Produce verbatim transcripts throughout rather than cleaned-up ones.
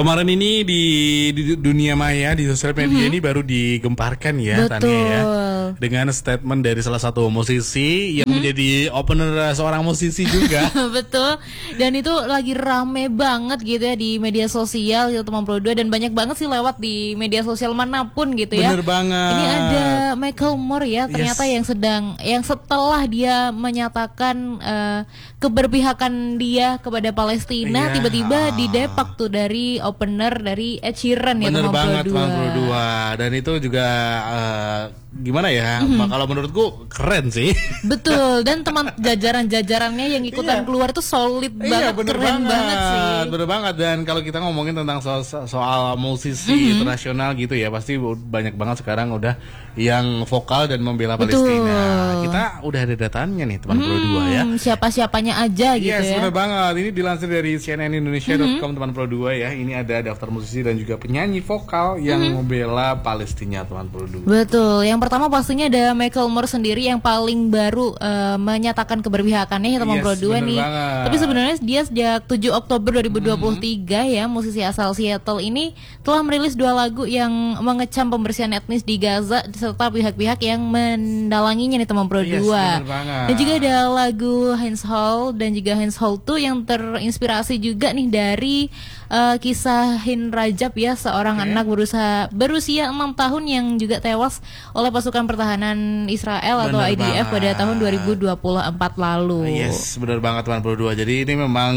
Kemarin ini di, di dunia maya, di sosial media mm-hmm. ini baru digemparkan ya, Betul. Tania ya, dengan statement dari salah satu musisi yang mm-hmm. menjadi opener seorang musisi juga. Betul. Dan itu lagi rame banget gitu ya di media sosial gitu teman Pro dua, dan banyak banget sih lewat di media sosial manapun gitu ya. Bener banget. Ini ada Michael Moore ya, ternyata yes. yang sedang yang setelah dia menyatakan uh, keberpihakan dia kepada Palestina, yeah. tiba-tiba didepak tuh dari opener dari Ed Sheeran ya teman Pro dua. Pro dua. Dan itu juga uh, gimana ya? Mm-hmm. Kalau menurutku keren sih. Betul. Dan teman jajaran-jajarannya yang ikutan iya. keluar tuh solid iya, banget, keren banget. banget sih. Bener banget. Dan kalau kita ngomongin tentang soal, soal musisi mm-hmm. internasional gitu ya, pasti banyak banget sekarang udah yang vokal dan membela Betul. Palestina. Kita udah ada datanya nih teman hmm, Pro dua ya. Siapa-siapanya aja gitu yes, ya. Yes, bener banget. Ini dilansir dari C N N Indonesia dot com mm-hmm. teman Pro dua ya. Ini ada daftar musisi dan juga penyanyi vokal yang mm-hmm. membela Palestina teman Pro dua. Betul. Yang pertama pastinya ada Michael Moore sendiri yang paling baru uh, menyatakan keberpihakannya ya teman yes, Pro dua nih. Banget. Tapi sebenarnya dia sejak tujuh Oktober dua ribu dua puluh tiga mm-hmm. ya, musisi asal Seattle ini telah merilis dua lagu yang mengecam pembersihan etnis di Gaza serta pihak-pihak yang mendalanginya nih teman Pro dua. Yes, dan juga ada lagu Hands Hall dan juga Hands Hall two yang terinspirasi juga nih dari uh, kisah Hin Rajab ya, seorang okay. anak berusaha berusia enam tahun yang juga tewas oleh pasukan pertahanan Israel bener atau I D F banget. pada tahun dua ribu dua puluh empat lalu. Yes, benar banget teman Pro dua. Jadi ini memang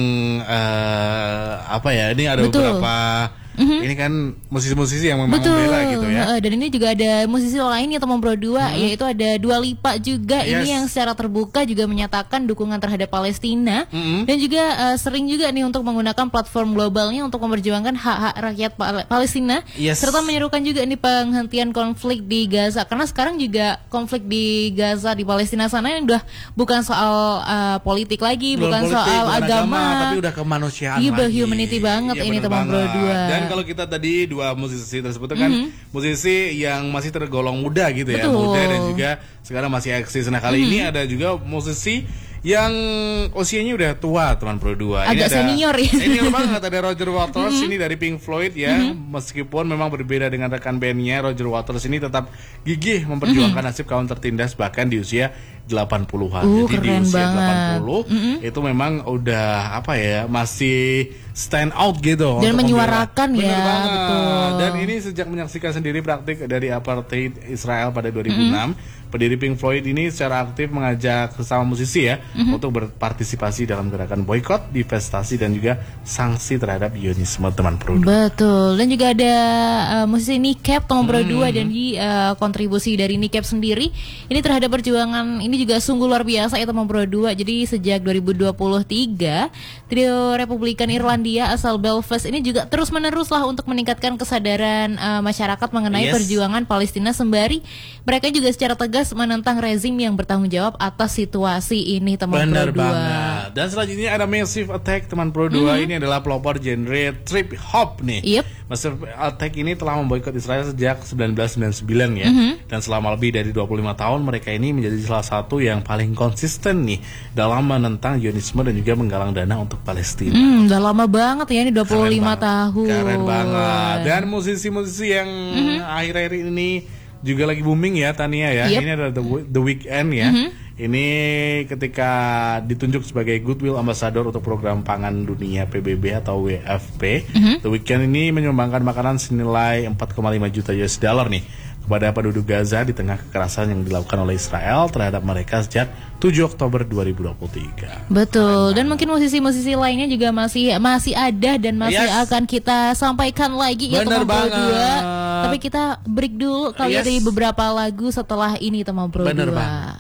uh, apa ya? Ini ada Betul. beberapa Mm-hmm. ini kan musisi-musisi yang memang Betul. membela gitu ya. Dan ini juga ada musisi lain ya teman Pro dua, mm-hmm. yaitu ada Dua Lipa juga. Yes. Ini yang secara terbuka juga menyatakan dukungan terhadap Palestina, mm-hmm. dan juga uh, sering juga nih untuk menggunakan platform globalnya untuk memperjuangkan hak-hak rakyat Pal- Palestina, yes. serta menyerukan juga nih penghentian konflik di Gaza, karena sekarang juga konflik di Gaza di Palestina sana yang udah bukan soal uh, politik lagi, Belum bukan politik, soal bukan agama, agama, tapi udah kemanusiaan iya, lagi. humanity banget ya, ini teman Pro dua. Dan kalau kita tadi dua musisi tersebut kan mm-hmm. musisi yang masih tergolong muda gitu ya, Betul. muda dan juga sekarang masih eksis. Nah kali mm-hmm. ini ada juga musisi yang usianya udah tua teman Pro dua. Agak ini ada senior ya. Senior banget, ada Roger Waters mm-hmm. ini dari Pink Floyd ya. Mm-hmm. Meskipun memang berbeda dengan rekan bandnya, Roger Waters ini tetap gigih memperjuangkan mm-hmm. nasib kaum tertindas bahkan di usia delapan puluhan. Uh, Jadi di usia banget. delapan puluh mm-hmm. itu memang udah apa ya, masih stand out gitu dan menyuarakan membela. ya. Bener banget. Betul. Dan ini sejak menyaksikan sendiri praktik dari apartheid Israel pada dua ribu enam, mm-hmm. pendiri Pink Floyd ini secara aktif mengajak sesama musisi ya mm-hmm. untuk berpartisipasi dalam gerakan boykot, divestasi dan juga sanksi terhadap Zionisme teman Pro dua. Betul. Dan juga ada uh, musisi Nickap teman Pro dua, mm-hmm. dan di uh, kontribusi dari Nickap sendiri ini terhadap perjuangan ini juga sungguh luar biasa ya teman Pro dua. Jadi sejak dua ribu dua puluh tiga trio Republikan Irlandia asal Belfast ini juga terus menerus lah untuk meningkatkan kesadaran uh, masyarakat mengenai yes. perjuangan Palestina, sembari mereka juga secara tegas menentang rezim yang bertanggung jawab atas situasi ini teman Pro dua. Banget. Dan selanjutnya ada Massive Attack teman Pro dua. Mm-hmm. Ini adalah pelopor genre trip hop nih. Yep. Massive Attack ini telah memboikot Israel sejak seribu sembilan ratus sembilan puluh sembilan ya. Mm-hmm. Dan selama lebih dari dua puluh lima tahun mereka ini menjadi salah satu yang paling konsisten nih dalam menentang Zionisme dan juga menggalang dana untuk Palestina. Hmm, udah lama banget ya ini dua puluh lima tahun. Keren banget. Dan musisi-musisi yang mm-hmm. akhir-akhir ini juga lagi booming ya Tania ya. Yep. Ini adalah The, The Weeknd ya. Mm-hmm. Ini ketika ditunjuk sebagai Goodwill Ambassador untuk program pangan dunia P B B atau W F P, mm-hmm. The Weeknd ini menyumbangkan makanan senilai empat koma lima juta U S dollar nih kepada penduduk Gaza di tengah kekerasan yang dilakukan oleh Israel terhadap mereka sejak tujuh Oktober dua ribu dua puluh tiga. Betul. Dan mungkin musisi-musisi lainnya juga masih masih ada dan masih yes. akan kita sampaikan lagi ya teman Pro dua. Tapi kita break dulu kali yes. dari beberapa lagu setelah ini teman Pro dua.